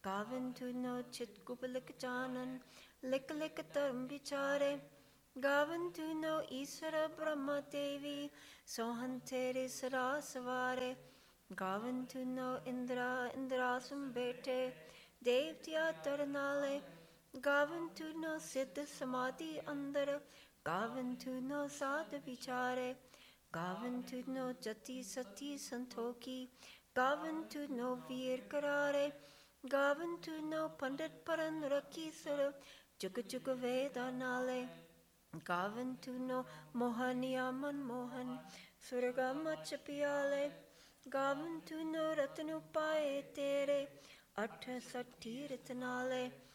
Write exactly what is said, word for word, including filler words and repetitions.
ਗਾਵਨ ਤੁਨੋ ਚਿਤ ਕੁਬਲਿਕ ਚਾਨਨ, ਲਿਕ ਲਿਕ ਧਰਮ ਵਿਚਾਰੇ। ਗਾਵਨ ਤੁਨੋ ਈਸ਼ਰ ਬ੍ਰਹਮ ਦੇਵੀ, ਸੋਹਨ ਤੇਰੇ ਸਦਾ ਸਵਾਰੇ। ਗਾਵਨ ਤੁਨੋ ਇੰਦਰਾ ਇੰਦਰਾਸਨ ਬੈਠੇ, ਦੇਵਤਿਆ ਤਰਨਾਲੇ। ਗਾਵਨ ਤੁਨੋ ਸਿੱਧ ਸਮਾਧੀ ਅੰਦਰ, ਗਾਵਨ ਤੁਨੋ ਸਾਧ ਵਿਚਾਰੇ। ਗਾਵਨ ਤੁਨੋ ਜਤੀ ਸਤੀ ਸੰਤੋਖੀ, ਗਾਵਨ ਤੁਨੋ ਵੀਰ ਕਰਾਰੇ। ਗਾਵਨ ਤੁਨੋ ਪੰਡਿਤ ਪਰਨ ਰਖੀ ਸੁਰ, ਜੁਗ ਜੁਗ ਵੇਦਾ ਨਾਲੇ। ਗਾਵਨ ਤੁਨੋ ਮੋਹਨੀਆ ਮਨਮੋਹਨ, ਸੁਰਗਾ ਮਚ ਪਿਆਲੇ। ਗਾਵਨ ਤੁਨੋ ਰਤਨ ਉਪਾਏ ਤੇਰੇ, ਅਠ ਸਠ ਤੀਰਥ ਨਾਲੇ।